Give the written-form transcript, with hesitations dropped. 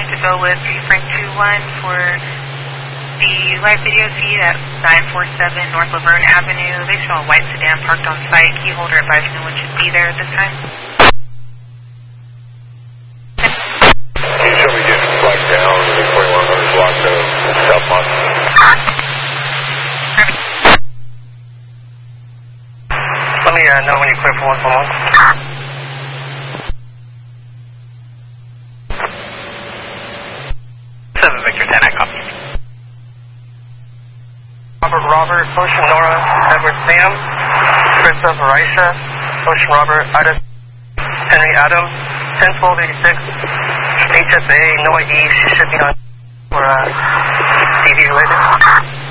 to go with Frank 21 for the live video feed at 947 North Laverne Avenue. They show a white sedan parked on site. Key holder advised no one should be there at this time. You should be getting flagged down in 2100 block of South Boston. Let me know when you're clear for 141. Victor 10, I copy. Robert, Ocean Nora, Edward Sam, Christopher Aisha, Ocean Robert, Ida, Henry Adam, 101286, HSA, no ID, she should be on for TV related.